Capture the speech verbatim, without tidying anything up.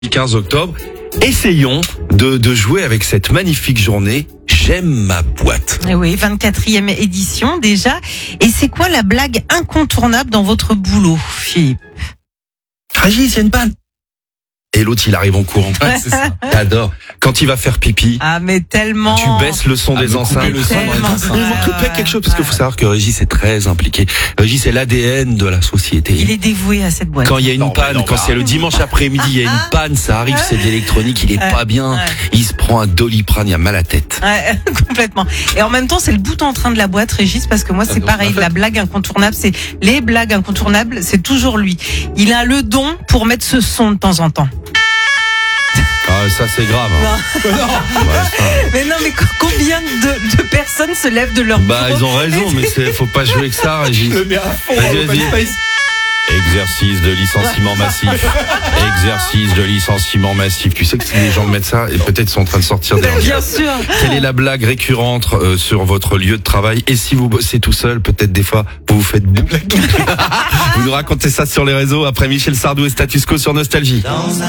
quinze octobre. Essayons de, de jouer avec cette magnifique journée. J'aime ma boîte. Eh oui, vingt-quatrième édition déjà. Et c'est quoi la blague incontournable dans votre boulot, Philippe? Régis, il y a une panne. Et l'autre, il arrive en courant. Ouais, c'est ça. J'adore. Quand il va faire pipi, Ah, mais tellement. tu baisses le son Ah, des me couper enceintes. le son dans les Tellement. enceintes. Il manque Ouais, quelque chose, parce qu'il faut ouais. savoir que Régis est très impliqué. Régis est l'A D N de la société. Il est dévoué à cette boîte. Quand il y a une Non, mais panne, non, quand mais c'est le dimanche après-midi, il y a une panne, ça arrive, c'est de l'électronique, il est Ouais, pas bien. ouais. Il se prend un Doliprane, il a mal à la tête. Ouais, complètement. Et en même temps, c'est le bout en train de la boîte, Régis, parce que moi, c'est donc, pareil. en fait- La blague incontournable, c'est les blagues incontournables, c'est toujours lui. Il a le don pour mettre ce son de temps en temps. Ah, ça c'est grave. hein. Ouais, ça- Mais non, mais co- combien de, de personnes se lèvent de leur Bah, bureau? ils ont raison, mais c'est, faut pas jouer avec ça, Régis. Le mets à fond. Vas-y, on va vas-y. pas y passer. Exercice de licenciement massif. Exercice de licenciement massif. Tu sais que si les gens mettent ça, et peut-être sont en train de sortir des Bien sûr. Quelle est la blague récurrente euh, sur votre lieu de travail? Et si vous bossez tout seul, peut-être des fois, vous vous faites boue. Vous nous racontez ça sur les réseaux après Michel Sardou et Status Quo sur Nostalgie. Dans un